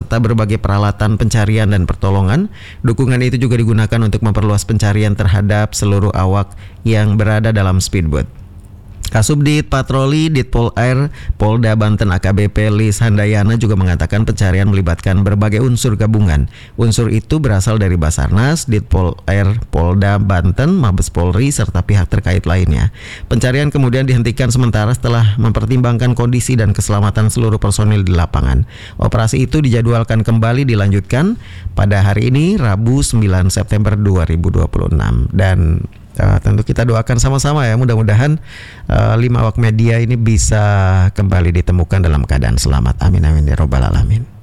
serta berbagai peralatan pencarian dan pertolongan. Dukungan itu juga digunakan untuk memperluas pencarian terhadap seluruh awak yang berada dalam speedboat. Kasubdit Patroli Ditpol Air Polda Banten AKBP Lis Handayana juga mengatakan pencarian melibatkan berbagai unsur gabungan. Unsur itu berasal dari Basarnas, Ditpol Air Polda Banten, Mabes Polri, serta pihak terkait lainnya. Pencarian kemudian dihentikan sementara setelah mempertimbangkan kondisi dan keselamatan seluruh personil di lapangan. Operasi itu dijadwalkan kembali dilanjutkan pada hari ini, Rabu 9 September 2026. Dan tentu kita doakan sama-sama ya, mudah-mudahan 5 awak media ini bisa kembali ditemukan dalam keadaan selamat. Amin amin ya robbal alamin.